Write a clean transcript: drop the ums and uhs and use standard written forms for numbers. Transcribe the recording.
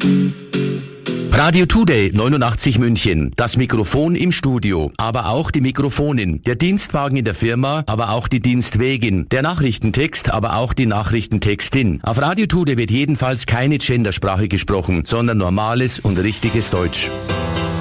Radio Today 89 München. Das Mikrofon im Studio, aber auch die Mikrofonin. Der Dienstwagen in der Firma, aber auch die Dienstwägin. Der Nachrichtentext, aber auch die Nachrichtentextin. Auf Radio Today wird jedenfalls keine Gendersprache gesprochen, sondern normales und richtiges Deutsch.